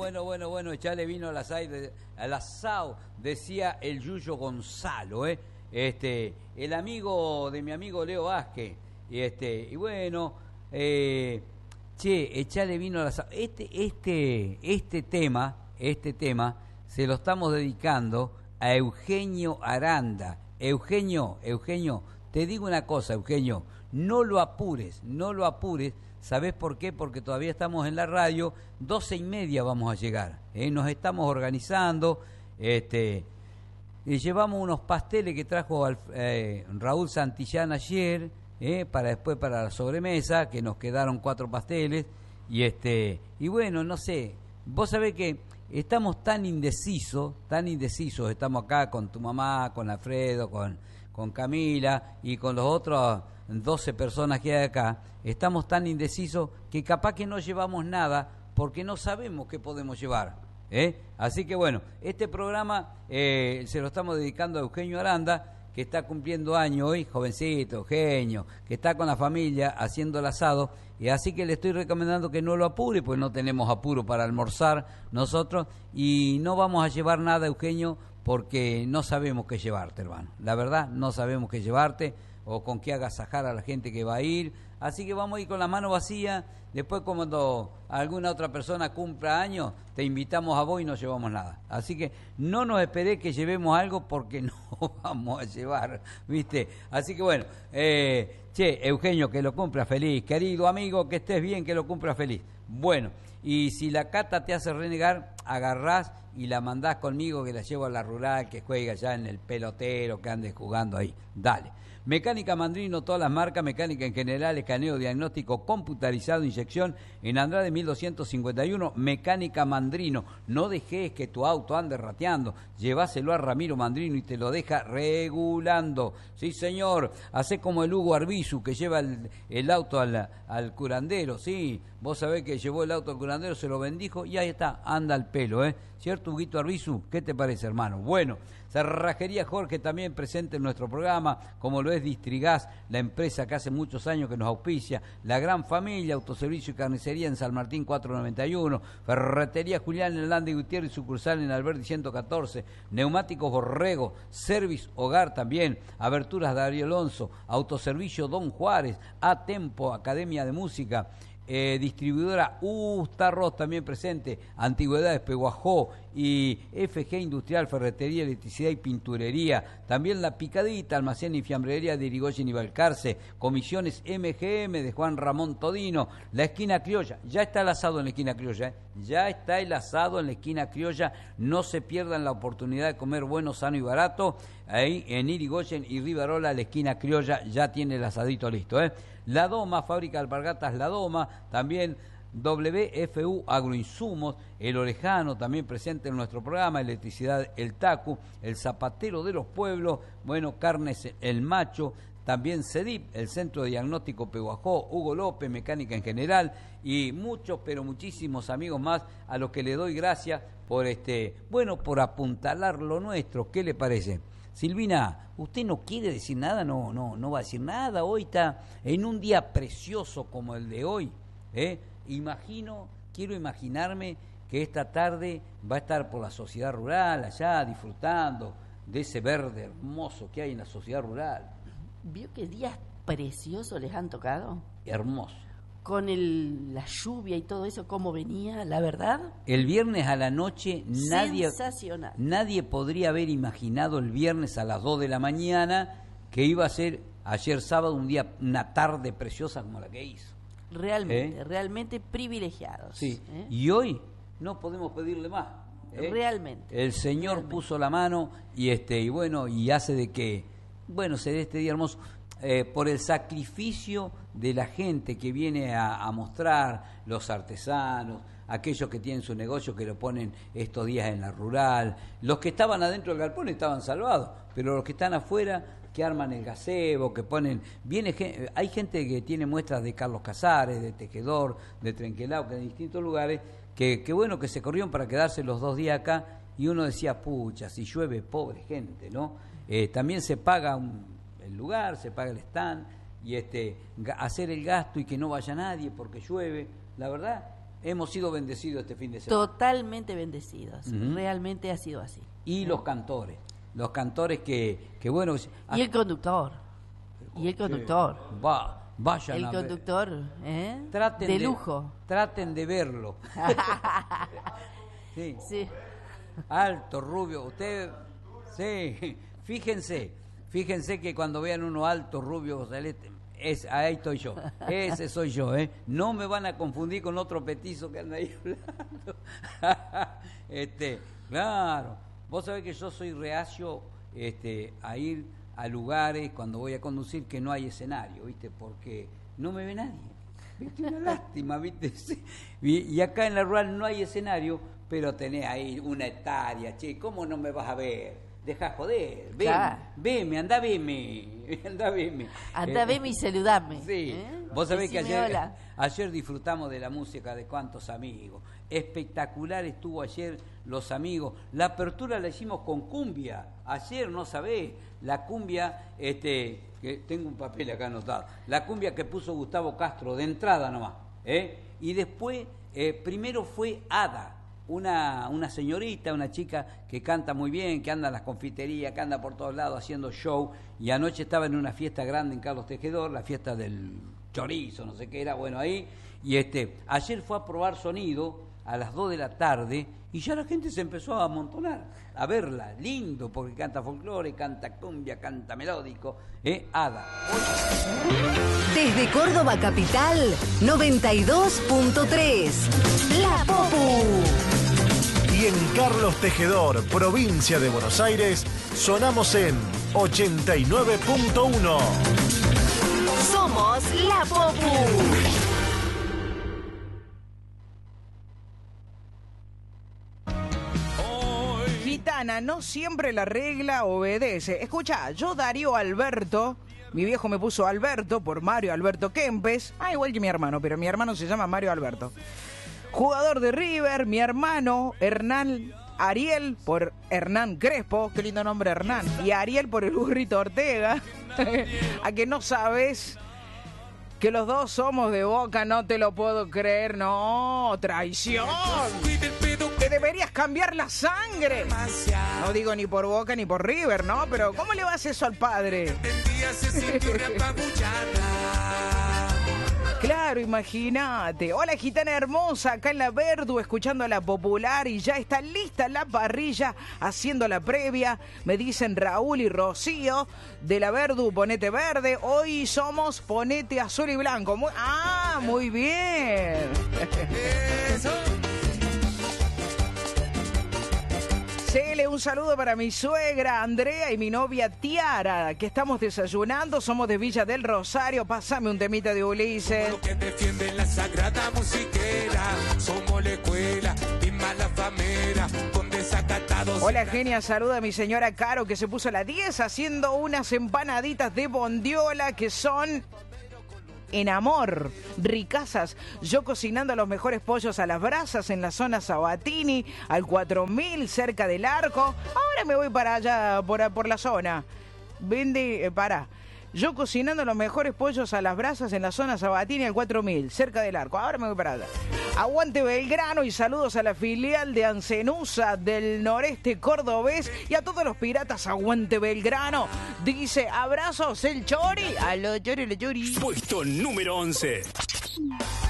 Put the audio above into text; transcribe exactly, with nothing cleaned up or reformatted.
bueno, bueno, bueno, echale vino al asado, al asado, decía el Yuyo Gonzalo, ¿eh? Este, el amigo de mi amigo Leo Vázquez, y este, y bueno, eh, che, echale vino al asado. Este, este, este tema, este tema, se lo estamos dedicando a Eugenio Aranda. Eugenio, Eugenio, te digo una cosa, Eugenio, no lo apures, no lo apures. ¿Sabés por qué? Porque todavía estamos en la radio, doce y media vamos a llegar, ¿eh? Nos estamos organizando, este, y llevamos unos pasteles que trajo al, eh, Raúl Santillán ayer, ¿eh? Para después para la sobremesa, que nos quedaron cuatro pasteles, y este, y bueno, no sé, vos sabés que estamos tan indecisos, tan indecisos, estamos acá con tu mamá, con Alfredo, con, con Camila y con los otros doce personas que hay acá, estamos tan indecisos que capaz que no llevamos nada porque no sabemos qué podemos llevar, ¿eh? Así que bueno, este programa eh, se lo estamos dedicando a Eugenio Aranda, que está cumpliendo año hoy, jovencito, Eugenio, que está con la familia haciendo el asado, y así que le estoy recomendando que no lo apure, pues no tenemos apuro para almorzar nosotros, y no vamos a llevar nada, Eugenio, porque no sabemos qué llevarte, hermano. La verdad, no sabemos qué llevarte, o con qué agasajar a la gente que va a ir, así que vamos a ir con la mano vacía. Después cuando alguna otra persona cumpla años, te invitamos a vos y no llevamos nada, así que no nos esperé que llevemos algo porque no vamos a llevar, ¿viste? Así que bueno, eh, che, Eugenio, que lo cumpla feliz, querido amigo, que estés bien, que lo cumpla feliz. Bueno, y si la Cata te hace renegar, agarrás y la mandás conmigo, que la llevo a la rural, que juega allá en el pelotero, que andes jugando ahí, dale. Mecánica Mandrino, todas las marcas, mecánica en general, escaneo, diagnóstico, computarizado, inyección, en Andrade mil doscientos cincuenta y uno, Mecánica Mandrino. No dejes que tu auto ande rateando, llévaselo a Ramiro Mandrino y te lo deja regulando. Sí, señor, hacé como el Hugo Arbizu, que lleva el, el auto al, al curandero, sí, vos sabés que llevó el auto al curandero, se lo bendijo y ahí está, anda al pelo, ¿eh? ¿Cierto, Huguito Arbizu? ¿Qué te parece, hermano? Bueno, Cerrajería Jorge también presente en nuestro programa, como lo es Distrigas, la empresa que hace muchos años que nos auspicia, la gran familia, autoservicio y carnicería en San Martín cuatrocientos noventa y uno, Ferretería Julián en Hernández Gutiérrez, sucursal en Alberdi ciento catorce, Neumáticos Borrego, Service Hogar también, Aberturas Darío Alonso, Autoservicio Don Juárez, A Tempo, Academia de Música, Eh, distribuidora Ustarros también presente, Antigüedades Peguajó y F G Industrial, Ferretería, Electricidad y Pinturería, también La Picadita, Almacén y Fiambrería de Irigoyen y Balcarce, Comisiones M G M de Juan Ramón Todino, La Esquina Criolla, ya está el asado en la Esquina Criolla, ¿eh? ya está el asado en la Esquina Criolla, no se pierdan la oportunidad de comer bueno, sano y barato, ahí en Irigoyen y Rivarola, la Esquina Criolla ya tiene el asadito listo, ¿eh? La Doma, fábrica de alpargatas La Doma, también W F U Agroinsumos, El Orejano también presente en nuestro programa, Electricidad El Tacu, El Zapatero de los Pueblos, bueno, Carnes El Macho, también CEDIP, el Centro de Diagnóstico Peguajó, Hugo López, Mecánica en General, y muchos, pero muchísimos amigos más a los que le doy gracias por este, bueno, por apuntalar lo nuestro. ¿Qué le parece? Silvina, ¿usted no quiere decir nada? No, no, no va a decir nada. Hoy está en un día precioso como el de hoy, ¿eh? Imagino, quiero imaginarme que esta tarde va a estar por la sociedad rural, allá, disfrutando de ese verde hermoso que hay en la sociedad rural. ¿Vio qué días preciosos les han tocado? Hermoso. Con el, la lluvia y todo eso, cómo venía, la verdad. El viernes a la noche nadie, sensacional. Nadie podría haber imaginado el viernes a las dos de la mañana que iba a ser ayer sábado un día, una tarde preciosa como la que hizo. Realmente, ¿Eh? realmente privilegiados. Sí. ¿eh? Y hoy no podemos pedirle más. ¿eh? Realmente. El Señor realmente. puso la mano y este y bueno y hace de que bueno se dé este día hermoso. Eh, por el sacrificio de la gente que viene a, a mostrar, los artesanos, aquellos que tienen su negocio que lo ponen estos días en la rural, los que estaban adentro del galpón estaban salvados, pero los que están afuera, que arman el gazebo, que ponen, viene hay gente que tiene muestras de Carlos Casares, de Tejedor, de Trenquelao, que de distintos lugares, que, que bueno, que se corrieron para quedarse los dos días acá, y uno decía, pucha, si llueve, pobre gente, ¿no? Eh, también se paga un el lugar, se paga el stand y este hacer el gasto y que no vaya nadie porque llueve, la verdad hemos sido bendecidos este fin de semana. Totalmente bendecidos. Ujú. Realmente ha sido así. Y los cantores, los cantores que, que bueno... Y el conductor. Y el conductor. Va, vayan El a ver. conductor, ¿eh? Traten de de lujo. Traten de verlo. Sí. Sí. Alto, rubio. Usted, sí. Fíjense, fíjense que cuando vean uno alto, rubio, celeste, es, ahí estoy yo. Ese soy yo, ¿eh? No me van a confundir con otro petizo que anda ahí hablando. Este, claro. Vos sabés que yo soy reacio este, a ir a lugares cuando voy a conducir que no hay escenario, ¿viste? Porque no me ve nadie. ¿Viste? Una lástima, ¿viste? Sí. Y, y acá en la rural no hay escenario, pero tenés ahí una hectárea, che, ¿cómo no me vas a ver? Deja joder, veme, Claro. veme, andá veme, andá veme. Andá, Eh, veme y saludame. Sí, ¿eh? vos sabés que Decime ayer, hola. ayer disfrutamos de la música de cuántos amigos. Espectacular estuvo ayer Los Amigos. La apertura la hicimos con cumbia. Ayer, no sabés, la cumbia, este, que tengo un papel acá anotado, la cumbia que puso Gustavo Castro de entrada nomás, ¿eh? Y después, eh, primero fue Ada. Una, una señorita, una chica que canta muy bien, que anda en las confiterías, que anda por todos lados haciendo show, y anoche estaba en una fiesta grande en Carlos Tejedor, la fiesta del chorizo, no sé qué era, bueno, ahí, y este, ayer fue a probar sonido a las dos de la tarde, y ya la gente se empezó a amontonar, a verla, lindo, porque canta folclore, canta cumbia, canta melódico, ¿eh? Ada. Desde Córdoba Capital, noventa y dos punto tres. La Popu. Y en Carlos Tejedor, provincia de Buenos Aires, sonamos en ochenta y nueve punto uno. Somos La Popu. Gitana, no siempre la regla obedece. Escucha, yo Darío Alberto, mi viejo me puso Alberto por Mario Alberto Kempes, ah, igual que mi hermano, pero mi hermano se llama Mario Alberto. Jugador de River, mi hermano Hernán Ariel por Hernán Crespo, qué lindo nombre Hernán, y Ariel por el burrito Ortega. A que no sabes que los dos somos de Boca, no te lo puedo creer, no, traición. Que deberías cambiar la sangre. No digo ni por Boca ni por River, ¿no? Pero ¿cómo le vas eso al padre? Claro, imagínate. Hola, gitana hermosa, acá en la Verdu, escuchando a la Popular, y ya está lista la parrilla, haciendo la previa. Me dicen Raúl y Rocío, de la Verdu, ponete verde. Hoy somos ponete azul y blanco. Muy, ah, muy bien. Cele, un saludo para mi suegra Andrea y mi novia Tiara, que estamos desayunando, somos de Villa del Rosario. Pásame un temita de Ulises. Que defiende la sagrada musiquera, somos la escuela, misma la famera, con desacatados. Hola genia, saluda a mi señora Caro, que se puso la diez haciendo unas empanaditas de bondiola que son en amor, ricasas. Yo cocinando los mejores pollos a las brasas en la zona Sabatini, al cuatro mil, cerca del Arco. Ahora me voy para allá, por, por la zona. Vende, eh, para. Yo cocinando los mejores pollos a las brasas en la zona Sabatini, al cuatro mil, cerca del Arco. Ahora me voy para allá. Aguante Belgrano y saludos a la filial de Ancenusa del noreste cordobés y a todos los piratas. Aguante Belgrano. Dice, abrazos el Chori. A lo Chori, lo Chori. Puesto número once.